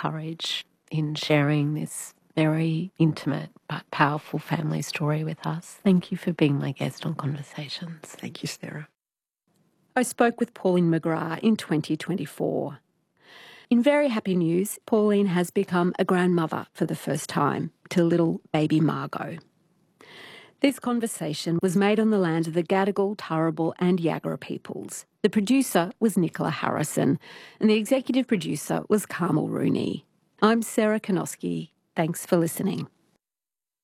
courage in sharing this very intimate but powerful family story with us. Thank you for being my guest on Conversations. Thank you, Sarah. I spoke with Pauline McGrath in 2024. In very happy news, Pauline has become a grandmother for the first time to little baby Margot. This conversation was made on the land of the Gadigal, Turrbal and Yagara peoples. The producer was Nicola Harrison and the executive producer was Carmel Rooney. I'm Sarah Konoski. Thanks for listening.